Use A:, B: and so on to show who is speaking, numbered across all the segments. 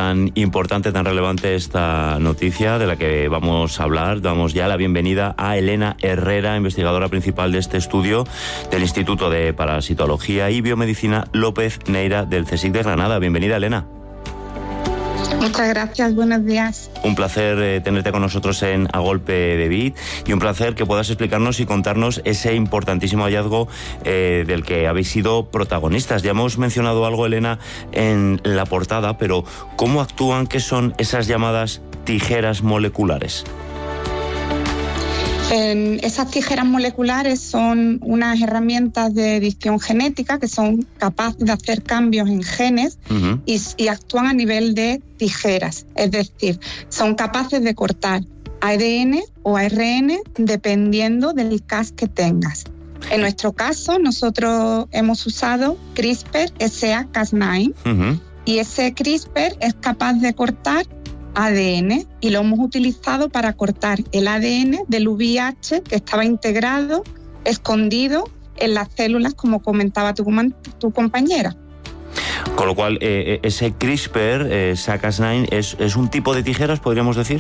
A: tan importante, tan relevante esta noticia de la que vamos a hablar. Damos ya la bienvenida a Elena Herrera, investigadora principal de este estudio del Instituto de Parasitología y Biomedicina López Neira del CSIC de Granada. Bienvenida, Elena.
B: Muchas gracias, buenos días.
A: Un placer tenerte con nosotros en A Golpe de Vid y un placer que puedas explicarnos y contarnos ese importantísimo hallazgo del que habéis sido protagonistas. Ya hemos mencionado algo, Elena, en la portada, pero ¿cómo actúan? ¿Qué son esas llamadas tijeras moleculares?
B: Esas tijeras moleculares son unas herramientas de edición genética que son capaces de hacer cambios en genes y actúan a nivel de tijeras. Es decir, son capaces de cortar ADN o ARN dependiendo del Cas que tengas. En nuestro caso, nosotros hemos usado CRISPR-Cas9 y ese CRISPR es capaz de cortar ADN y lo hemos utilizado para cortar el ADN del VIH que estaba integrado, escondido en las células, como comentaba tu compañera.
A: Con lo cual, ese CRISPR, Cas9, ¿es un tipo de tijeras, podríamos decir?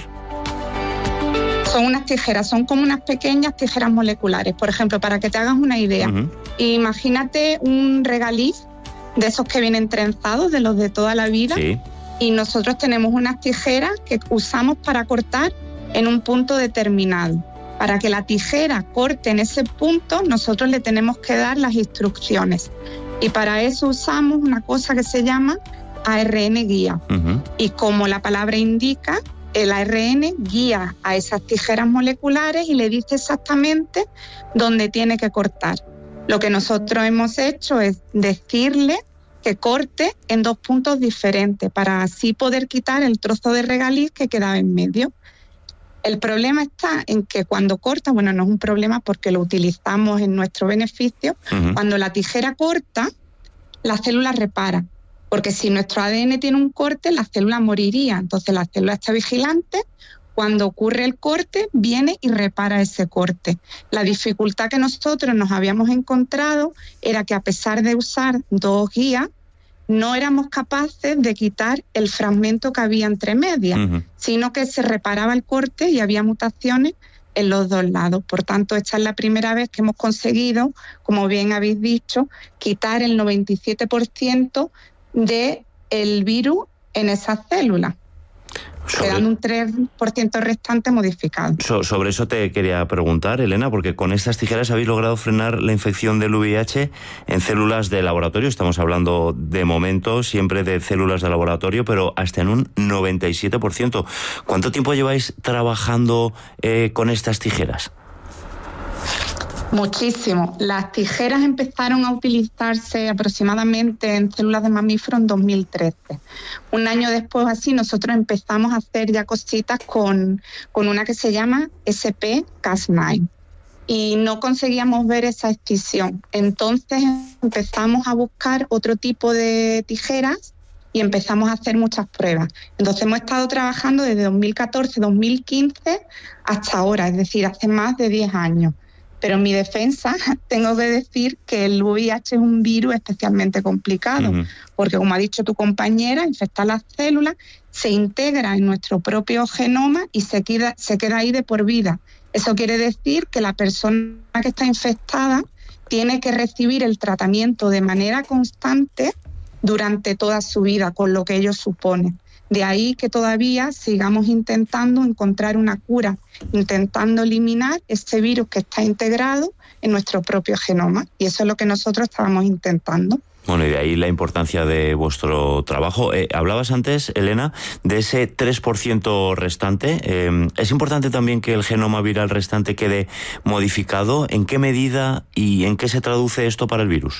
B: Son unas tijeras, son como unas pequeñas tijeras moleculares. Por ejemplo, para que te hagas una idea, imagínate un regaliz de esos que vienen trenzados, de los de toda la vida.
A: Sí.
B: Y nosotros tenemos unas tijeras que usamos para cortar en un punto determinado. Para que la tijera corte en ese punto, nosotros le tenemos que dar las instrucciones. Y para eso usamos una cosa que se llama ARN guía. Y como la palabra indica, el ARN guía a esas tijeras moleculares y le dice exactamente dónde tiene que cortar. Lo que nosotros hemos hecho es decirle que corte en dos puntos diferentes para así poder quitar el trozo de regaliz que quedaba en medio. El problema está en que cuando corta, bueno, no es un problema porque lo utilizamos en nuestro beneficio, cuando la tijera corta, la célula repara, porque si nuestro ADN tiene un corte, la célula moriría, entonces la célula está vigilante. Cuando ocurre el corte, viene y repara ese corte. La dificultad que nosotros nos habíamos encontrado era que a pesar de usar dos guías, no éramos capaces de quitar el fragmento que había entre medias, sino que se reparaba el corte y había mutaciones en los dos lados. Por tanto, esta es la primera vez que hemos conseguido, como bien habéis dicho, quitar el 97% del virus en esas células. Quedando un 3% restante modificado.
A: Sobre eso te quería preguntar, Elena, porque con estas tijeras habéis logrado frenar la infección del VIH en células de laboratorio. Estamos hablando de momento siempre de células de laboratorio, pero hasta en un 97%. ¿Cuánto tiempo lleváis trabajando con estas tijeras?
B: Muchísimo. Las tijeras empezaron a utilizarse aproximadamente en células de mamíferos en 2013. Un año después, así, nosotros empezamos a hacer ya cositas con una que se llama SP-Cas9 y no conseguíamos ver esa escisión. Entonces empezamos a buscar otro tipo de tijeras y empezamos a hacer muchas pruebas. Entonces hemos estado trabajando desde 2014, 2015 hasta ahora, es decir, hace más de 10 años. Pero en mi defensa tengo que decir que el VIH es un virus especialmente complicado, porque como ha dicho tu compañera, infecta las células, se integra en nuestro propio genoma y se queda ahí de por vida. Eso quiere decir que la persona que está infectada tiene que recibir el tratamiento de manera constante durante toda su vida, con lo que ello supone. De ahí que todavía sigamos intentando encontrar una cura, intentando eliminar ese virus que está integrado en nuestro propio genoma. Y eso es lo que nosotros estábamos intentando.
A: Bueno, y de ahí la importancia de vuestro trabajo. Hablabas antes, Elena, de ese 3% restante. ¿Es importante también que el genoma viral restante quede modificado? ¿En qué medida y en qué se traduce esto para el virus?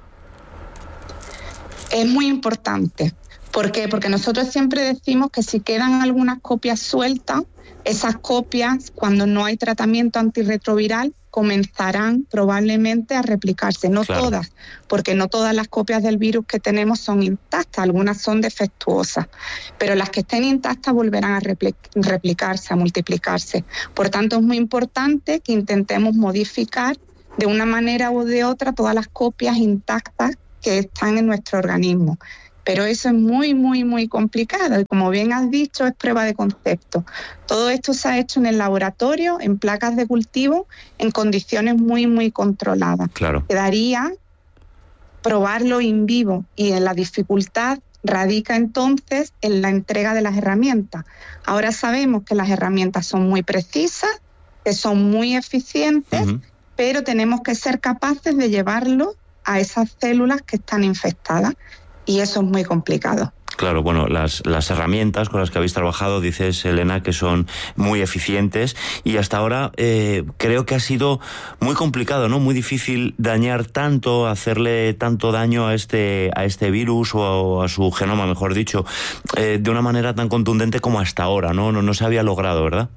B: Es muy importante. ¿Por qué? Porque nosotros siempre decimos que si quedan algunas copias sueltas, esas copias, cuando no hay tratamiento antirretroviral, comenzarán probablemente a replicarse. No todas, porque no todas las copias del virus que tenemos son intactas, algunas son defectuosas, pero las que estén intactas volverán a replicarse, a multiplicarse. Por tanto, es muy importante que intentemos modificar de una manera u de otra todas las copias intactas que están en nuestro organismo. Pero eso es muy, muy, muy complicado y como bien has dicho, es prueba de concepto. Todo esto se ha hecho en el laboratorio, en placas de cultivo, en condiciones muy, muy controladas.
A: Claro.
B: Quedaría probarlo in vivo y en la dificultad radica entonces en la entrega de las herramientas. Ahora sabemos que las herramientas son muy precisas, que son muy eficientes, pero tenemos que ser capaces de llevarlo a esas células que están infectadas y eso es muy complicado.
A: Claro, bueno, las herramientas con las que habéis trabajado, dices, Elena, que son muy eficientes y hasta ahora creo que ha sido muy complicado, ¿no? Muy difícil dañar tanto, hacerle tanto daño a este virus o a su genoma, mejor dicho, de una manera tan contundente como hasta ahora, ¿no? No se había logrado, ¿verdad?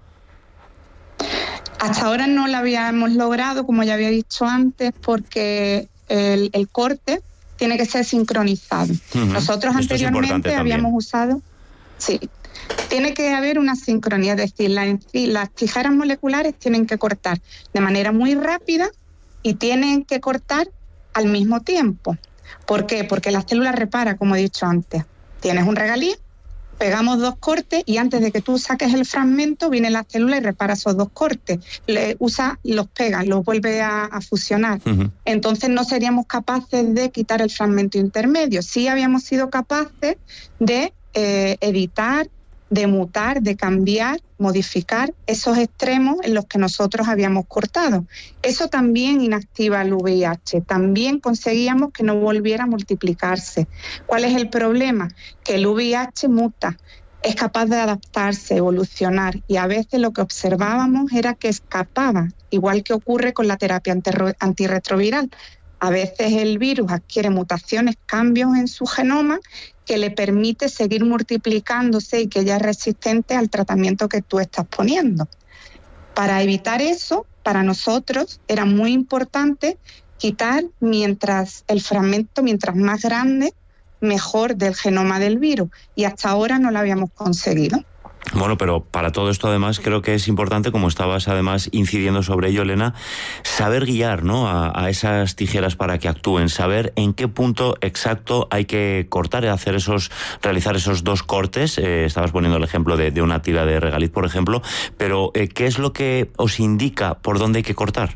B: Hasta ahora no lo habíamos logrado, como ya había dicho antes, porque el corte tiene que ser sincronizado. Nosotros anteriormente habíamos usado... Sí, tiene que haber una sincronía, es decir, las tijeras moleculares tienen que cortar de manera muy rápida y tienen que cortar al mismo tiempo. ¿Por qué? Porque la célula repara, como he dicho antes. Tienes un regalí, pegamos 2 cortes y antes de que tú saques el fragmento viene la célula y repara esos 2 cortes. Los pega, los vuelve a fusionar. Entonces no seríamos capaces de quitar el fragmento intermedio. Sí habíamos sido capaces de editar, de mutar, de cambiar, modificar esos extremos en los que nosotros habíamos cortado. Eso también inactiva el VIH, también conseguíamos que no volviera a multiplicarse. ¿Cuál es el problema? Que el VIH muta, es capaz de adaptarse, evolucionar y a veces lo que observábamos era que escapaba, igual que ocurre con la terapia antirretroviral. A veces el virus adquiere mutaciones, cambios en su genoma que le permite seguir multiplicándose y que ya es resistente al tratamiento que tú estás poniendo. Para evitar eso, para nosotros era muy importante quitar el fragmento mientras más grande, mejor del genoma del virus y hasta ahora no lo habíamos conseguido.
A: Bueno, pero para todo esto además creo que es importante, como estabas además incidiendo sobre ello, Elena, saber guiar, ¿no?, a esas tijeras para que actúen, saber en qué punto exacto hay que cortar, realizar esos 2 cortes. Estabas poniendo el ejemplo de una tira de regaliz, por ejemplo, pero ¿qué es lo que os indica por dónde hay que cortar?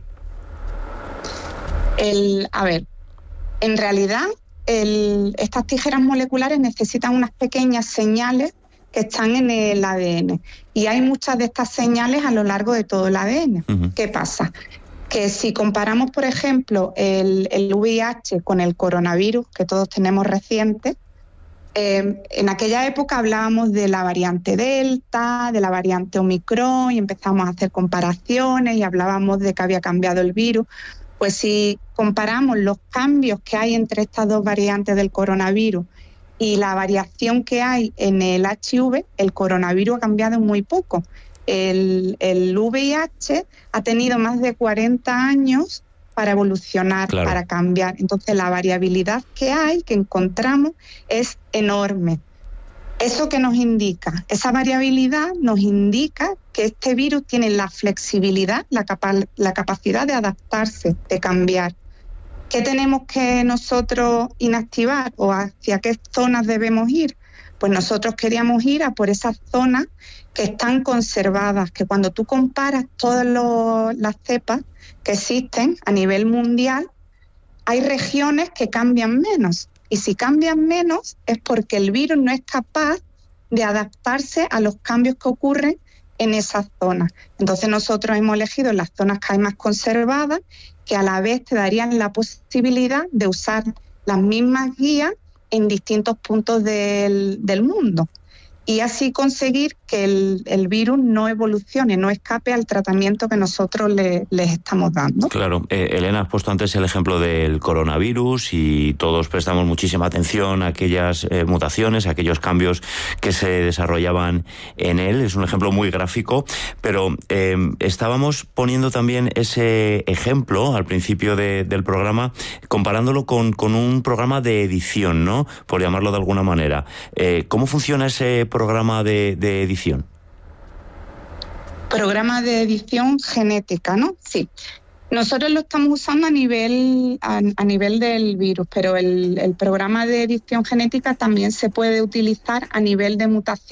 B: En realidad estas tijeras moleculares necesitan unas pequeñas señales que están en el ADN. Y hay muchas de estas señales a lo largo de todo el ADN. ¿Qué pasa? Que si comparamos, por ejemplo, el VIH con el coronavirus, que todos tenemos reciente, en aquella época hablábamos de la variante Delta, de la variante Omicron, y empezamos a hacer comparaciones y hablábamos de que había cambiado el virus. Pues si comparamos los cambios que hay entre estas 2 variantes del coronavirus y la variación que hay en el HIV, el coronavirus ha cambiado muy poco. El VIH ha tenido más de 40 años para evolucionar, claro, para cambiar. Entonces la variabilidad que encontramos es enorme. ¿Eso qué nos indica? Esa variabilidad nos indica que este virus tiene la flexibilidad, la capacidad de adaptarse, de cambiar. ¿Qué tenemos que nosotros inactivar o hacia qué zonas debemos ir? Pues nosotros queríamos ir a por esas zonas que están conservadas, que cuando tú comparas todas las cepas que existen a nivel mundial, hay regiones que cambian menos. Y si cambian menos es porque el virus no es capaz de adaptarse a los cambios que ocurren en esas zonas. Entonces nosotros hemos elegido las zonas que hay más conservadas, que a la vez te darían la posibilidad de usar las mismas guías en distintos puntos del mundo y así conseguir que el virus no evolucione, no escape al tratamiento que nosotros les estamos dando.
A: Claro, Elena, has puesto antes el ejemplo del coronavirus y todos prestamos muchísima atención a aquellas mutaciones, a aquellos cambios que se desarrollaban en él. Es un ejemplo muy gráfico, pero estábamos poniendo también ese ejemplo al principio del programa, comparándolo con un programa de edición, ¿no?, por llamarlo de alguna manera. ¿Cómo funciona ese programa de edición?
B: Programa de edición genética, ¿no? Sí. Nosotros lo estamos usando a nivel del virus, pero el programa de edición genética también se puede utilizar a nivel de mutación